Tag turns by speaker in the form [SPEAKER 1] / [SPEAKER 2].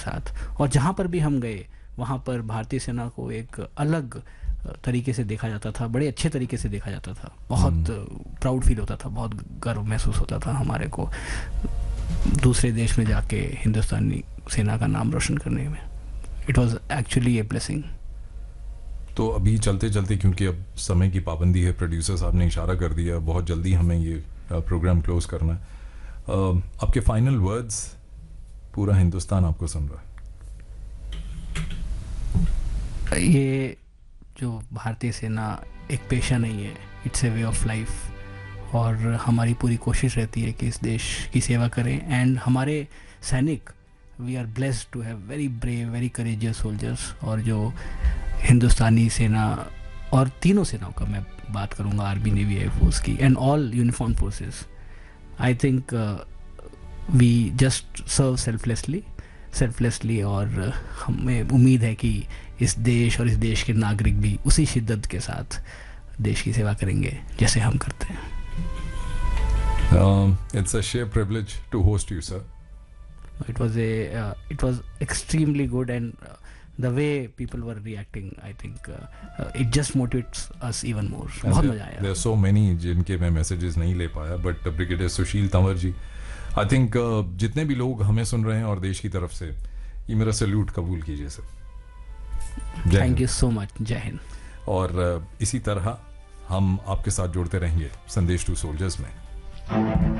[SPEAKER 1] साथ। और जहाँ पर भी हम गए वहाँ पर भारतीय सेना को एक अलग तरीके से देखा जाता था, बड़े अच्छे तरीके से देखा जाता था। बहुत प्राउड फील होता था, बहुत गर्व महसूस होता था हमारे को दूसरे देश में जाके हिंदुस्तानी सेना का नाम रोशन करने में। It was actually a blessing.
[SPEAKER 2] तो अभी चलते चलते, क्योंकि अब समय की पाबंदी है, प्रोड्यूसर साहब ने इशारा कर दिया बहुत जल्दी हमें ये प्रोग्राम क्लोज करना है, आपके फाइनल वर्ड्स, पूरा हिंदुस्तान आपको सुन रहा है।
[SPEAKER 1] ये जो भारतीय सेना एक पेशा नहीं है, it's a way of life. और हमारी पूरी कोशिश रहती है कि इस देश की सेवा करें। एंड हमारे सैनिक, we are blessed to have very brave, very courageous soldiers. और जो हिंदुस्तानी सेना और तीनों सेनाओं का मैं बात करूँगा, आर्मी, नेवी, एयरफोर्स की, and all uniform forces, I think we just serve selflessly. और हमें उम्मीद है कि इस देश और इस देश के नागरिक भी उसी शिद्दत के साथ देश की सेवा करेंगे जैसे हम करते हैं।
[SPEAKER 2] It's a sheer privilege to host you, sir.
[SPEAKER 1] It was extremely good, and the way people were reacting, I think it just motivates us even more. बहुत मजा आया।
[SPEAKER 2] There are so many जिनके मैं messages नहीं ले पाया, but brigadier Sushil Tanwar ji, I think जितने भी लोग हमें सुन रहे हैं और देश की तरफ से, ये मेरा सैल्यूट कबूल कीजिए sir.
[SPEAKER 1] Thank you so much. जय हिंद।
[SPEAKER 2] और इसी तरह हम आपके साथ जुड़ते रहेंगे संदेश टू सोल्जर्स में।